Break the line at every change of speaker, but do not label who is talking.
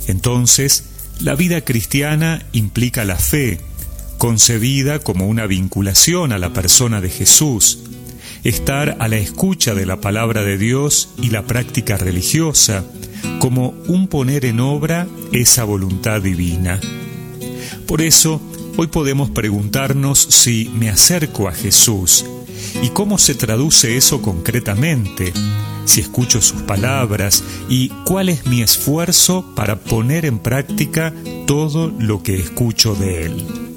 Entonces, la vida cristiana implica la fe, concebida como una vinculación a la persona de Jesús, estar a la escucha de la palabra de Dios y la práctica religiosa, como un poner en obra esa voluntad divina. Por eso, hoy podemos preguntarnos si me acerco a Jesús y cómo se traduce eso concretamente, si escucho sus palabras y cuál es mi esfuerzo para poner en práctica todo lo que escucho de Él.